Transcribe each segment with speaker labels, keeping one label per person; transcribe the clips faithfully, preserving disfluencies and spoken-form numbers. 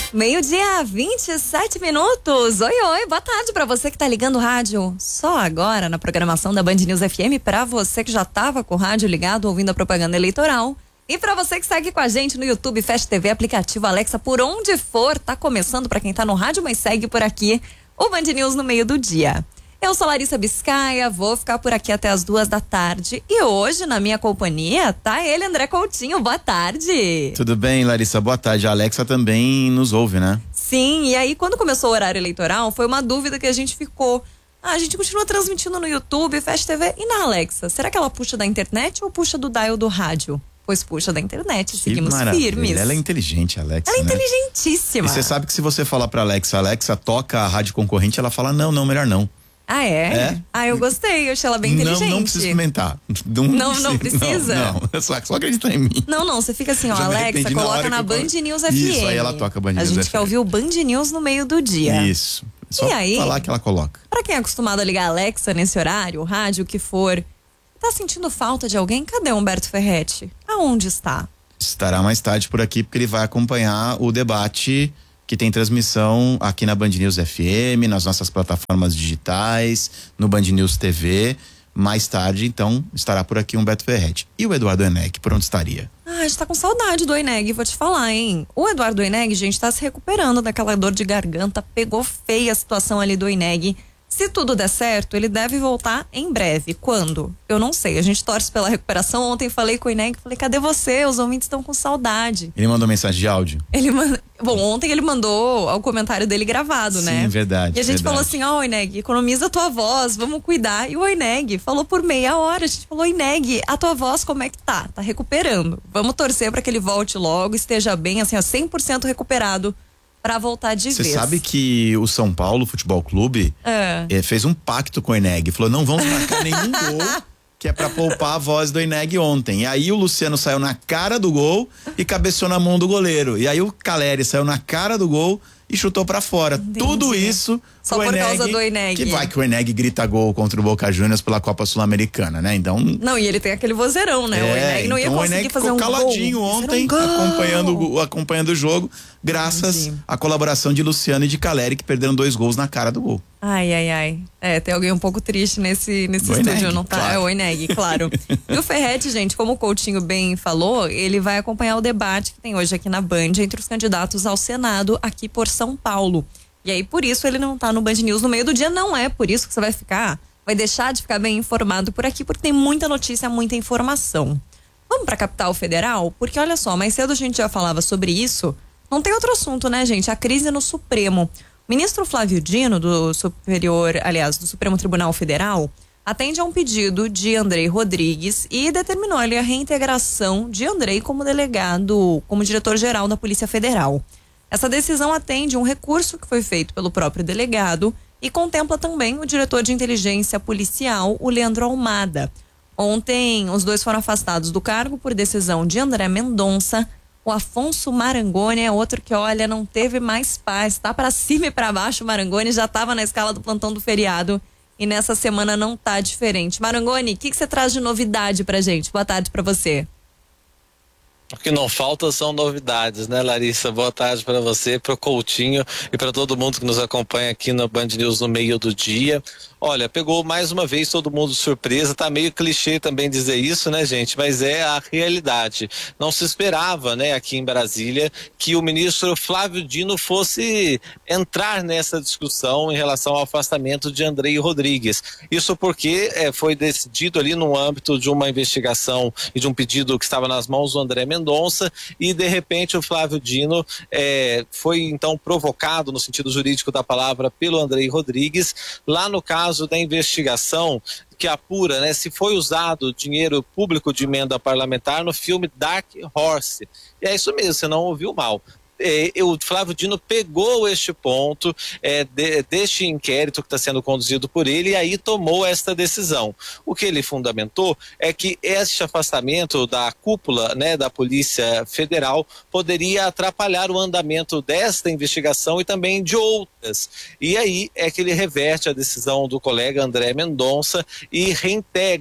Speaker 1: Meio-dia, vinte e sete minutos. Oi, oi, boa tarde pra você que tá ligando o rádio só agora na programação da Band News F M, pra você que já tava com o rádio ligado ouvindo a propaganda eleitoral e pra você que segue com a gente no YouTube, Fast T V, aplicativo Alexa, por onde for, tá começando pra quem tá no rádio, mas segue por aqui o Band News no meio do dia. Eu sou Larissa Biscaia, vou ficar por aqui até as duas da tarde e hoje na minha companhia tá ele, André Coutinho. Boa tarde.
Speaker 2: Tudo bem, Larissa? Boa tarde. A Alexa também nos ouve, né?
Speaker 1: Sim, e aí quando começou o horário eleitoral foi uma dúvida que a gente ficou. Ah, a gente continua transmitindo no YouTube, Fast T V e na Alexa. Será que ela puxa da internet ou puxa do dial do rádio? Pois puxa da internet, seguimos firmes.
Speaker 2: Ela é inteligente, a Alexa,
Speaker 1: Ela é
Speaker 2: né?
Speaker 1: inteligentíssima.
Speaker 2: E você sabe que se você falar pra Alexa, Alexa, toca a rádio concorrente, ela fala, não, não, melhor não.
Speaker 1: Ah, é?
Speaker 2: É?
Speaker 1: Ah, eu gostei, eu achei ela bem inteligente.
Speaker 2: Não, não precisa experimentar. Não,
Speaker 1: Não, não precisa?
Speaker 2: Não, não. Só, só acredita em mim.
Speaker 1: Não, não, você fica assim, ó,
Speaker 2: Já me
Speaker 1: Alexa,
Speaker 2: arrependi na
Speaker 1: coloca
Speaker 2: hora
Speaker 1: na
Speaker 2: que eu
Speaker 1: Band
Speaker 2: falei.
Speaker 1: News F M.
Speaker 2: Isso, aí ela toca Band
Speaker 1: A
Speaker 2: News
Speaker 1: gente
Speaker 2: F M.
Speaker 1: quer ouvir o Band News no meio do dia.
Speaker 2: Isso. Só
Speaker 1: E aí?
Speaker 2: falar que ela coloca.
Speaker 1: Pra quem é acostumado a ligar a Alexa nesse horário, o rádio, o que for, tá sentindo falta de alguém? Cadê o Humberto Ferretti? Aonde está?
Speaker 2: Estará mais tarde por aqui, porque ele vai acompanhar o debate que tem transmissão aqui na Band News F M, nas nossas plataformas digitais, no Band News T V. Mais tarde, então, estará por aqui Humberto Ferretti. E o Eduardo Eneg, por onde estaria?
Speaker 1: Ah, a gente tá com saudade do Eneg, vou te falar, hein? O Eduardo Eneg, gente, tá se recuperando daquela dor de garganta, pegou feia a situação ali do Eneg. Se tudo der certo, ele deve voltar em breve. Quando? Eu não sei. A gente torce pela recuperação. Ontem falei com o Eneg, falei, cadê você? Os ouvintes estão com saudade.
Speaker 2: Ele mandou mensagem de áudio?
Speaker 1: Ele manda... Bom, ontem ele mandou o comentário dele gravado,
Speaker 2: Sim,
Speaker 1: né?
Speaker 2: Sim, verdade.
Speaker 1: E a gente
Speaker 2: verdade.
Speaker 1: falou assim, ó, oh, Eneg, economiza a tua voz, vamos cuidar. E o Eneg falou por meia hora, a gente falou, Eneg, a tua voz como é que tá? Tá recuperando. Vamos torcer para que ele volte logo, esteja bem, assim, ó, cem por cento recuperado pra voltar de
Speaker 2: Você
Speaker 1: vez.
Speaker 2: Você sabe que o São Paulo Futebol Clube
Speaker 1: é.
Speaker 2: eh, fez um pacto com o Eneg, falou, não vamos marcar nenhum gol, que é pra poupar a voz do Eneg ontem. E aí o Luciano saiu na cara do gol e cabeceou na mão do goleiro. E aí o Caleri saiu na cara do gol e chutou pra fora.
Speaker 1: Entendi.
Speaker 2: Tudo isso
Speaker 1: só por
Speaker 2: Eneg,
Speaker 1: causa do Eneg.
Speaker 2: Que vai que o Eneg grita gol contra o Boca Juniors pela Copa Sul-Americana, né? Então...
Speaker 1: Não, e ele tem aquele vozeirão, né?
Speaker 2: É,
Speaker 1: o Eneg não ia
Speaker 2: então
Speaker 1: conseguir
Speaker 2: o Eneg
Speaker 1: fazer um
Speaker 2: ficou caladinho
Speaker 1: gol.
Speaker 2: ontem,
Speaker 1: um gol.
Speaker 2: acompanhando, acompanhando o jogo, graças
Speaker 1: Entendi.
Speaker 2: à colaboração de Luciano e de Caleri, que perderam dois gols na cara do gol.
Speaker 1: Ai, ai, ai. É, tem alguém um pouco triste nesse, nesse
Speaker 2: O
Speaker 1: estúdio,
Speaker 2: Eneg,
Speaker 1: não tá?
Speaker 2: claro.
Speaker 1: É o Eneg, claro. E o Ferretti, gente, como o Coutinho bem falou, ele vai acompanhar o debate que tem hoje aqui na Band entre os candidatos ao Senado aqui por São Paulo. E aí, por isso, ele não tá no Band News no meio do dia. Não é por isso que você vai ficar, vai deixar de ficar bem informado por aqui, porque tem muita notícia, muita informação. Vamos pra capital federal? Porque olha só, mais cedo a gente já falava sobre isso. Não tem outro assunto, né, gente? A crise no Supremo. O ministro Flávio Dino, do Superior, aliás, do Supremo Tribunal Federal, atende a um pedido de Andrei Rodrigues e determinou ali a reintegração de Andrei como delegado, como diretor-geral da Polícia Federal. Essa decisão atende um recurso que foi feito pelo próprio delegado e contempla também o diretor de inteligência policial, o Leandro Almada. Ontem, os dois foram afastados do cargo por decisão de André Mendonça. O Afonso Marangoni é outro que, olha, não teve mais paz, tá pra cima e pra baixo. O Marangoni já tava na escala do plantão do feriado e nessa semana não tá diferente. Marangoni, o que que você traz de novidade pra gente? Boa tarde pra você.
Speaker 3: O que não falta são novidades, né, Larissa? Boa tarde para você, para o Coutinho e para todo mundo que nos acompanha aqui na Band News no meio do dia. Olha, pegou mais uma vez todo mundo de surpresa, tá meio clichê também dizer isso, né, gente? Mas é a realidade. Não se esperava, né, aqui em Brasília, que o ministro Flávio Dino fosse entrar nessa discussão em relação ao afastamento de Andrei Rodrigues. Isso porque é, foi decidido ali no âmbito de uma investigação e de um pedido que estava nas mãos do André Mendonça e de repente o Flávio Dino é, foi então provocado no sentido jurídico da palavra pelo Andrei Rodrigues, lá no caso da investigação que apura, né, se foi usado dinheiro público de emenda parlamentar no filme Dark Horse. E é isso mesmo, você não ouviu mal. É, o Flávio Dino pegou este ponto é, de, deste inquérito que está sendo conduzido por ele e aí tomou esta decisão. O que ele fundamentou é que este afastamento da cúpula, né, da Polícia Federal poderia atrapalhar o andamento desta investigação e também de outras. E aí é que ele reverte a decisão do colega André Mendonça e reintegra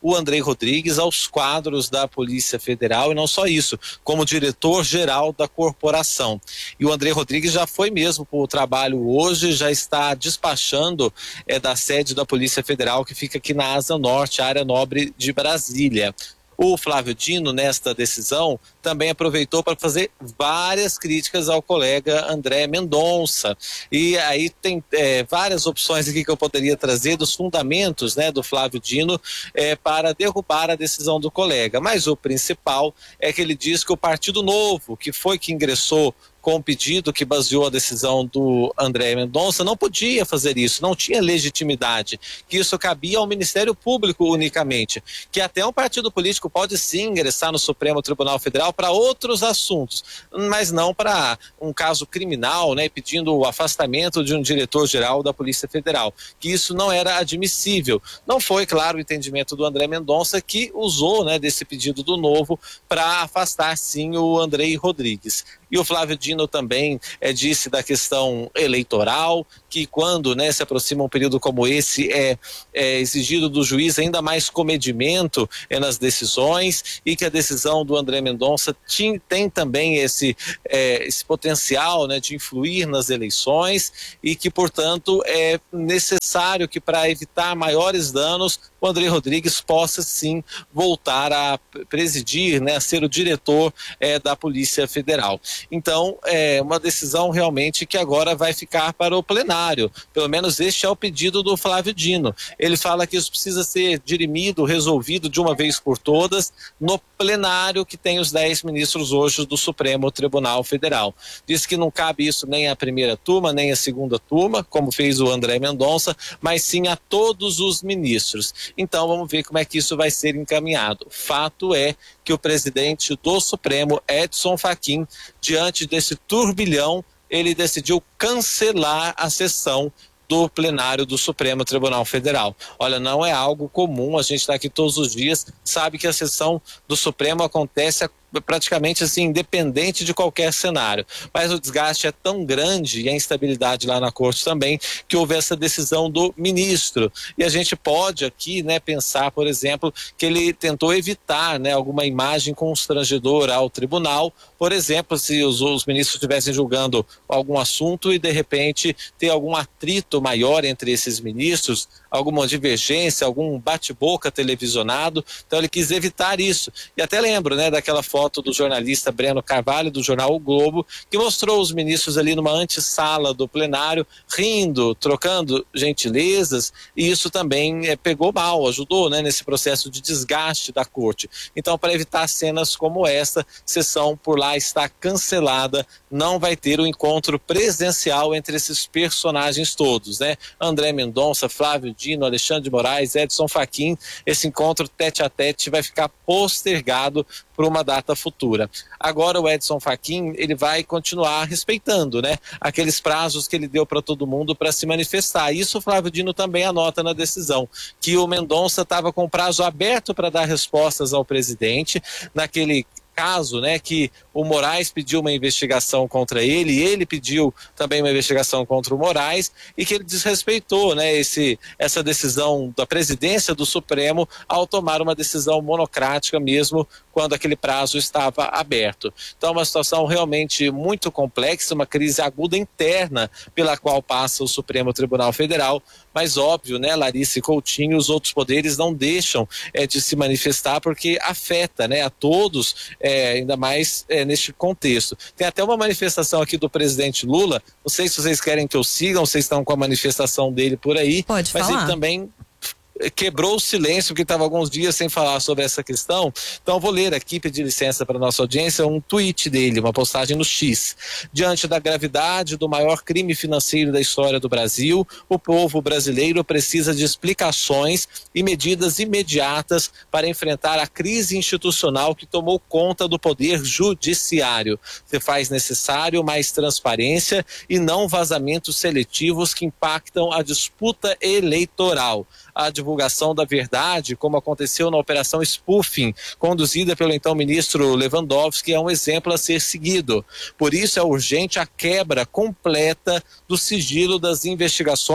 Speaker 3: o Andrei Rodrigues aos quadros da Polícia Federal, e não só isso, como diretor-geral da corporação. E o Andrei Rodrigues já foi mesmo para o trabalho hoje, já está despachando é, da sede da Polícia Federal, que fica aqui na Asa Norte, área nobre de Brasília. O Flávio Dino, nesta decisão, também aproveitou para fazer várias críticas ao colega André Mendonça. E aí tem é, várias opções aqui que eu poderia trazer dos fundamentos, né, do Flávio Dino é, para derrubar a decisão do colega. Mas o principal é que ele diz que o Partido Novo, que foi que ingressou com o pedido que baseou a decisão do André Mendonça, não podia fazer isso, não tinha legitimidade, que isso cabia ao Ministério Público unicamente, que até um partido político pode sim ingressar no Supremo Tribunal Federal para outros assuntos, mas não para um caso criminal, né, pedindo o afastamento de um diretor-geral da Polícia Federal, que isso não era admissível. Não foi, claro, o entendimento do André Mendonça, que usou, né, desse pedido do Novo para afastar sim o Andrei Rodrigues. E o Flávio Dino também é, disse da questão eleitoral, que quando, né, se aproxima um período como esse, é, é exigido do juiz ainda mais comedimento é, nas decisões, e que a decisão do André Mendonça tem, tem também esse, é, esse potencial, né, de influir nas eleições, e que, portanto, é necessário que, para evitar maiores danos, o Andrei Rodrigues possa sim voltar a presidir, né, a ser o diretor é, da Polícia Federal. Então, é uma decisão realmente que agora vai ficar para o plenário. Pelo menos este é o pedido do Flávio Dino. Ele fala que isso precisa ser dirimido, resolvido de uma vez por todas no plenário, que tem os dez ministros hoje do Supremo Tribunal Federal. Diz que não cabe isso nem à primeira turma, nem à segunda turma, como fez o André Mendonça, mas sim a todos os ministros. Então, vamos ver como é que isso vai ser encaminhado. Fato é que o presidente do Supremo, Edson Fachin, diante desse turbilhão, ele decidiu cancelar a sessão do plenário do Supremo Tribunal Federal. Olha, não é algo comum, a gente está aqui todos os dias, sabe que a sessão do Supremo acontece a praticamente assim, independente de qualquer cenário, mas o desgaste é tão grande e a instabilidade lá na corte também, que houve essa decisão do ministro, e a gente pode aqui, né, pensar, por exemplo, que ele tentou evitar, né, alguma imagem constrangedora ao tribunal, por exemplo, se os, os ministros estivessem julgando algum assunto e de repente ter algum atrito maior entre esses ministros, alguma divergência, algum bate-boca televisionado, então ele quis evitar isso. E até lembro, né, daquela foto do jornalista Breno Carvalho, do jornal O Globo, que mostrou os ministros ali numa antessala do plenário, rindo, trocando gentilezas, e isso também é, pegou mal, ajudou, né, nesse processo de desgaste da corte. Então, para evitar cenas como essa, sessão por lá está cancelada, não vai ter o encontro presencial entre esses personagens todos, né? André Mendonça, Flávio Dino, Alexandre de Moraes, Edson Fachin. Esse encontro tete a tete vai ficar postergado para uma data futura. Agora o Edson Fachin, ele vai continuar respeitando, né, aqueles prazos que ele deu para todo mundo para se manifestar. Isso o Flávio Dino também anota na decisão, que o Mendonça estava com prazo aberto para dar respostas ao presidente, naquele caso, né, que o Moraes pediu uma investigação contra ele, e ele pediu também uma investigação contra o Moraes, e que ele desrespeitou, né, esse, essa decisão da presidência do Supremo ao tomar uma decisão monocrática mesmo quando aquele prazo estava aberto. Então, uma situação realmente muito complexa, uma crise aguda interna pela qual passa o Supremo Tribunal Federal, mas óbvio, né, Larissa e Coutinho, os outros poderes não deixam é, de se manifestar, porque afeta, né, a todos, é, ainda mais é, neste contexto. Tem até uma manifestação aqui do presidente Lula, não sei se vocês querem que eu siga, vocês estão com a manifestação dele por aí.
Speaker 1: Pode
Speaker 3: mas
Speaker 1: falar.
Speaker 3: Ele também quebrou o silêncio, porque estava alguns dias sem falar sobre essa questão. Então eu vou ler aqui, pedir licença para nossa audiência, um tweet dele, uma postagem no X. Diante da gravidade do maior crime financeiro da história do Brasil, o povo brasileiro precisa de explicações e medidas imediatas para enfrentar a crise institucional que tomou conta do poder judiciário. Se faz necessário mais transparência e não vazamentos seletivos que impactam a disputa eleitoral. A divulgação da verdade, como aconteceu na operação Spoofing, conduzida pelo então ministro Lewandowski, é um exemplo a ser seguido. Por isso é urgente a quebra completa do sigilo das investigações de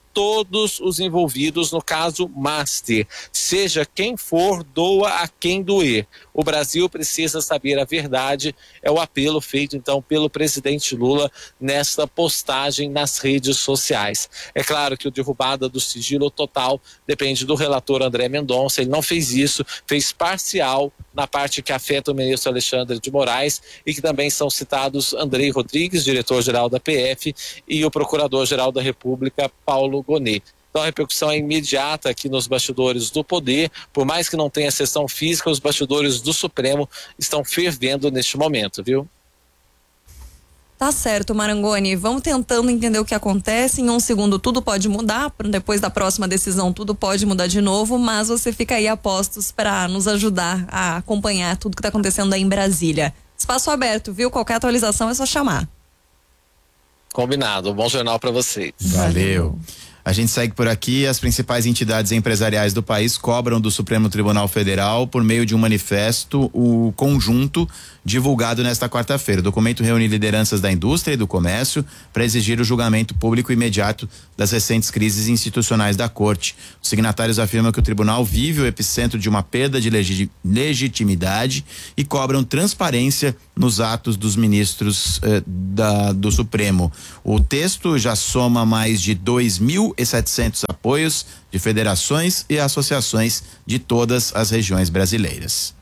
Speaker 3: todos os envolvidos no caso Master. Seja quem for, doa a quem doer. O Brasil precisa saber a verdade, é o apelo feito então pelo presidente Lula nesta postagem nas redes sociais. É claro que a derrubada do sigilo total depende do relator André Mendonça, ele não fez isso, fez parcial na parte que afeta o ministro Alexandre de Moraes e que também são citados Andrei Rodrigues, diretor-geral da P F, e o procurador-geral da República, Paulo Gonet. Então a repercussão é imediata aqui nos bastidores do poder, por mais que não tenha sessão física, os bastidores do Supremo estão fervendo neste momento, viu?
Speaker 1: Tá certo, Marangoni, vamos tentando entender o que acontece, em um segundo tudo pode mudar, depois da próxima decisão tudo pode mudar de novo, mas você fica aí a postos para nos ajudar a acompanhar tudo que tá acontecendo aí em Brasília. Espaço aberto, viu? Qualquer atualização é só chamar.
Speaker 3: Combinado, bom jornal para vocês.
Speaker 2: Valeu. A gente segue por aqui. As principais entidades empresariais do país cobram do Supremo Tribunal Federal, por meio de um manifesto, o conjunto divulgado nesta quarta-feira. O documento reúne lideranças da indústria e do comércio para exigir o julgamento público imediato das recentes crises institucionais da Corte. Os signatários afirmam que o tribunal vive o epicentro de uma perda de legi- legitimidade e cobram transparência nos atos dos ministros eh, da, do Supremo. O texto já soma mais de dois mil e setecentos apoios de federações e associações de todas as regiões brasileiras.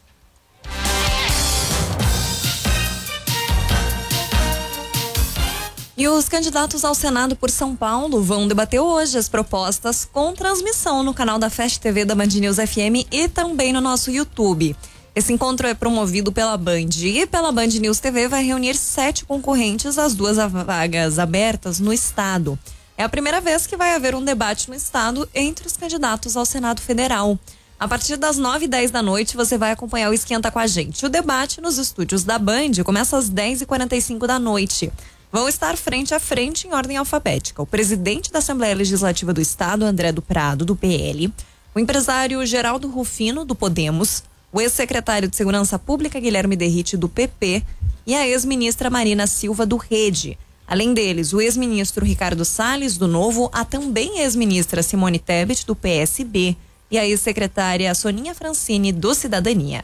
Speaker 1: E os candidatos ao Senado por São Paulo vão debater hoje as propostas com transmissão no canal da Fast T V da Band News F M e também no nosso YouTube. Esse encontro é promovido pela Band e pela Band News T V vai reunir sete concorrentes às duas vagas abertas no estado. É a primeira vez que vai haver um debate no estado entre os candidatos ao Senado Federal. A partir das nove e dez da noite você vai acompanhar o Esquenta com a gente. O debate nos estúdios da Band começa às dez e quarenta e cinco da noite. Vão estar frente a frente em ordem alfabética o presidente da Assembleia Legislativa do Estado, André do Prado, do P L, o empresário Geraldo Rufino, do Podemos, o ex-secretário de Segurança Pública, Guilherme Derrite, do P P, e a ex-ministra Marina Silva, do Rede. Além deles, o ex-ministro Ricardo Salles, do Novo, a também ex-ministra Simone Tebet, do P S B, e a ex-secretária Soninha Francini, do Cidadania.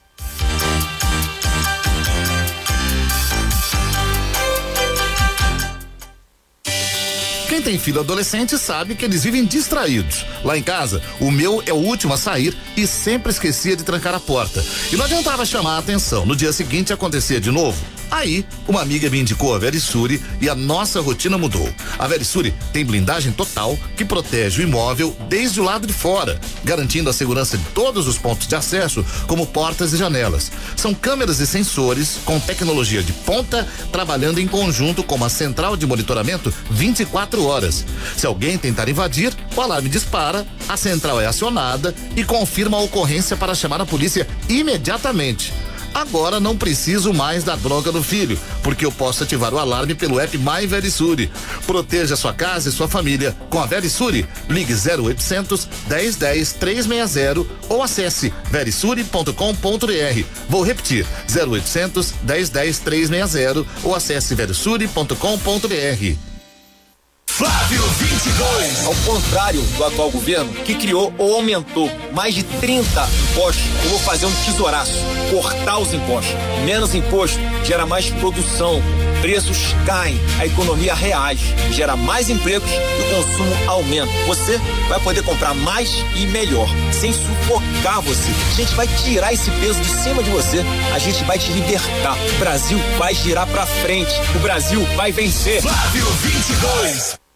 Speaker 4: Quem tem filho adolescente sabe que eles vivem distraídos. Lá em casa, o meu é o último a sair e sempre esquecia de trancar a porta. E não adiantava chamar a atenção. No dia seguinte acontecia de novo. Aí, uma amiga me indicou a Verisure e a nossa rotina mudou. A Verisure tem blindagem total que protege o imóvel desde o lado de fora, garantindo a segurança de todos os pontos de acesso, como portas e janelas. São câmeras e sensores com tecnologia de ponta, trabalhando em conjunto com uma central de monitoramento vinte e quatro horas. Se alguém tentar invadir, o alarme dispara, a central é acionada e confirma a ocorrência para chamar a polícia imediatamente. Agora não preciso mais da bronca do filho, porque eu posso ativar o alarme pelo app My Verisure. Proteja sua casa e sua família com a Verisure. Ligue zero oitocentos, dez, dez, trezentos e sessenta ou acesse verisure ponto com ponto br. Vou repetir, zero oitocentos, dez, dez, trezentos e sessenta ou acesse verisure ponto com ponto br.
Speaker 5: Flávio vinte e dois. Ao contrário do atual governo, que criou ou aumentou mais de trinta impostos, eu vou fazer um tesouraço, cortar os impostos. Menos imposto gera mais produção, preços caem, a economia reage, gera mais empregos e o consumo aumenta. Você vai poder comprar mais e melhor, sem sufocar você. A gente vai tirar esse peso de cima de você, a gente vai te libertar. O Brasil vai girar pra frente, o Brasil vai vencer. Flávio vinte e dois.